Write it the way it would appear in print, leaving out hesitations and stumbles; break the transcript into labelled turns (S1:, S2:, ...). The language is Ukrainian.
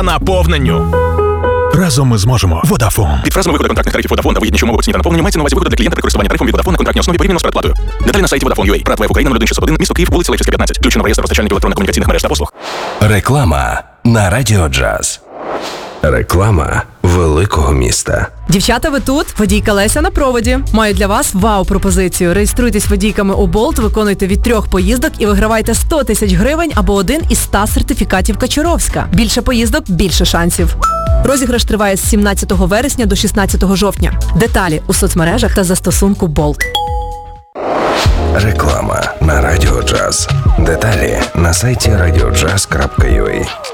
S1: наповненню.
S2: Разом ми зможемо. Vodafone.
S1: Під фразами виходу контрактних тарифів Vodafone та вигідніші умови по ціні та наповненню мається на увазі виходу для клієнта при користуванні тарифом від Vodafone на контрактній основі порівняно з передплатою. Деталі на сайті Vodafone.ua. Радвейв Україна 0161, місто Київ, вулиця Лейпцизька, 15. Включено в реєстр постачальників електронно-комунікаційних мереж та послуг.
S3: Реклама на Радіо Джаз. Реклама великого міста.
S4: Дівчата, ви тут? Водійка Леся на проводі. Маю для вас вау-пропозицію. Реєструйтесь водійками у Болт, виконуйте від 3 поїздок і вигравайте 100 тисяч гривень або один із 100 сертифікатів Качуровська. Більше поїздок – більше шансів. Розіграш триває з 17 вересня до 16 жовтня. Деталі у соцмережах та застосунку Болт.
S3: Реклама на Радіо Джаз. Деталі на сайті radiojazz.ua.